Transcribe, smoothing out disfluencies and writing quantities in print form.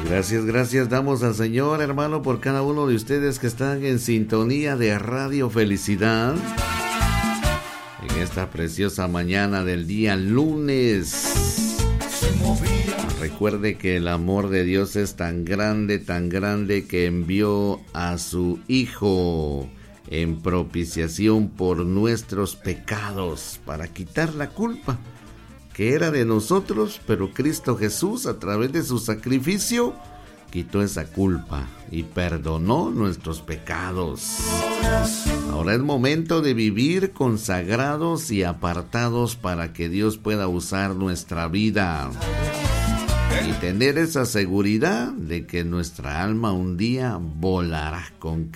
Gracias damos al Señor, hermano, por cada uno de ustedes que están en sintonía de Radio Felicidad en esta preciosa mañana del día lunes. Recuerde que el amor de Dios es tan grande que envió a su Hijo en propiciación por nuestros pecados para quitar la culpa que era de nosotros, pero Cristo Jesús, a través de su sacrificio, quitó esa culpa y perdonó nuestros pecados. Ahora es momento de vivir consagrados y apartados para que Dios pueda usar nuestra vida y tener esa seguridad de que nuestra alma un día volará con